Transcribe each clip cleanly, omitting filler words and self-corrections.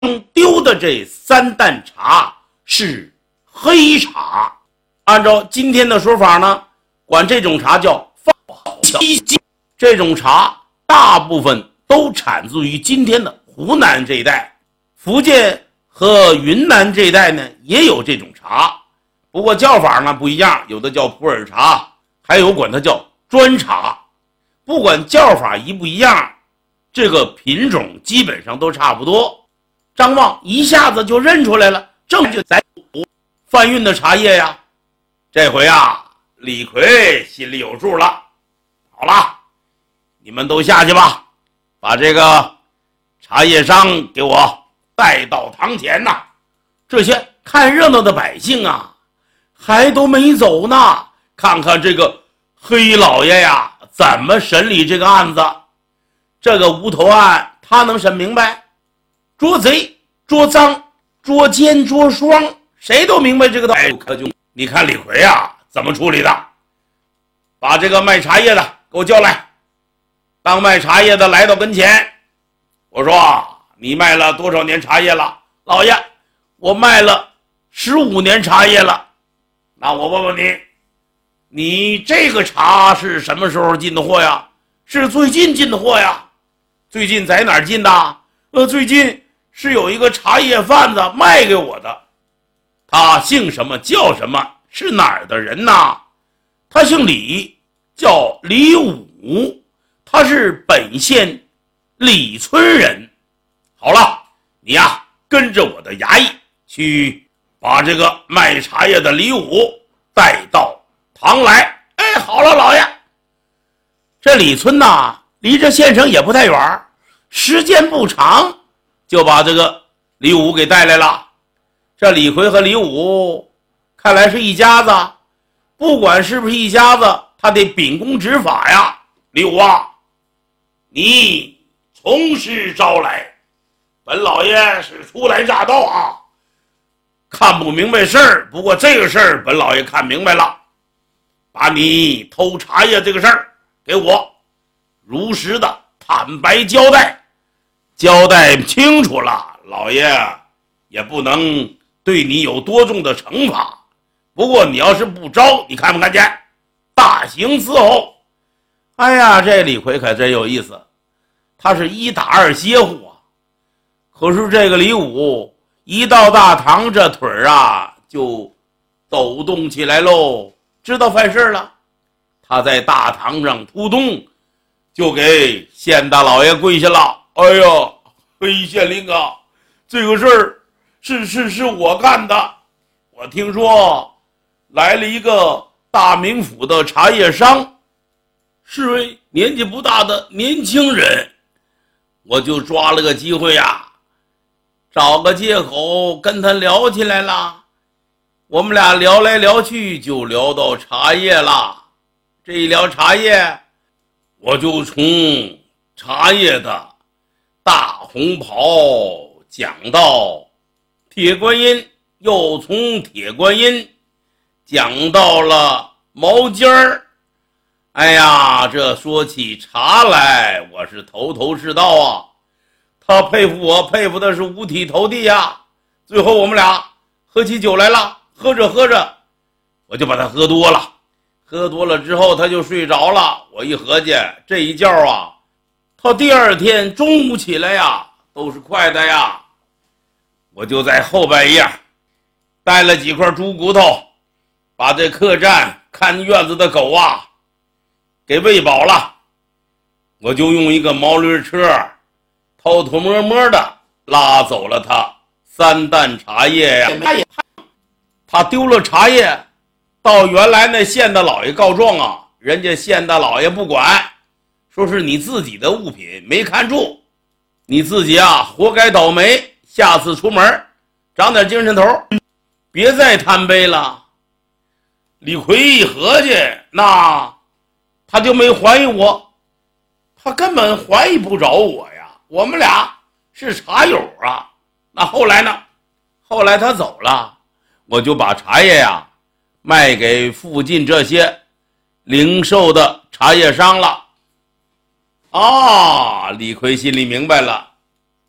丢的这3担茶是黑茶。按照今天的说法呢，管这种茶叫放七。这种茶大部分都产自于今天的湖南这一带，福建和云南这一带呢也有这种茶，不过叫法呢不一样，有的叫普洱茶，还有管它叫砖茶。不管叫法一不一样，这个品种基本上都差不多。张望一下子就认出来了，正就在贩运的茶叶呀。这回啊，李逵心里有数了。好了，你们都下去吧，把这个茶叶商给我带到堂前呐。这些看热闹的百姓啊，还都没走呢，看看这个黑老爷呀怎么审理这个案子。这个无头案他能审明白，捉贼捉赃捉奸捉双，谁都明白这个道理。你看李逵啊怎么处理的。把这个卖茶叶的给我叫来。当卖茶叶的来到跟前，我说你卖了多少年茶叶了？老爷，我卖了15年茶叶了。那我问问你，你这个茶是什么时候进的货呀？是最近进的货呀？最近在哪儿进的？最近是有一个茶叶贩子卖给我的。他姓什么叫什么？是哪儿的人呢？他姓李，叫李武，他是本县李村人。好了，你呀跟着我的衙役去把这个卖茶叶的李武带到堂来。哎，好了，老爷。这李村呐，离这县城也不太远，时间不长，就把这个李武给带来了。这李逵和李武看来是一家子，不管是不是一家子，他得秉公执法呀。李武啊，你从实招来，本老爷是初来乍到啊，看不明白事儿，不过这个事儿本老爷看明白了。把你偷茶叶这个事儿给我如实的坦白交代，交代清楚了，老爷也不能对你有多重的惩罚。不过你要是不招，你看不看见？大刑伺候。哎呀，这李逵可真有意思，他是1打2歇乎啊。可是这个李武一到大堂，这腿啊就抖动起来喽，知道犯事了。他在大堂上扑通就给县大老爷跪下了。哎呀，黑县令啊，这个事儿是我干的。我听说来了一个大名府的茶叶商，是位年纪不大的年轻人，我就抓了个机会呀，找个借口跟他聊起来了。我们俩聊来聊去就聊到茶叶了。这一聊茶叶，我就从茶叶的大红袍讲到铁观音，又从铁观音讲到了毛尖儿。哎呀，这说起茶来，我是头头是道啊。他佩服我，佩服的是五体投地呀。最后我们俩喝起酒来了，喝着喝着，我就把他喝多了。喝多了之后他就睡着了。我一合计，这一觉啊，他第二天中午起来呀都是快的呀。我就在后半夜带了几块猪骨头，把这客栈看院子的狗啊给喂饱了。我就用一个毛驴车偷偷摸摸的拉走了他3担茶叶呀。他丢了茶叶，到原来那县大老爷告状啊，人家县大老爷不管，说是你自己的物品没看住，你自己啊活该倒霉，下次出门长点精神头，别再贪杯了。李逵一合计，那他就没怀疑我，他根本怀疑不着我呀，我们俩是茶友啊。那后来呢？后来他走了，我就把茶叶呀卖给附近这些零售的茶叶商了。啊，李逵心里明白了，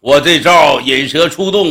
我这招引蛇出洞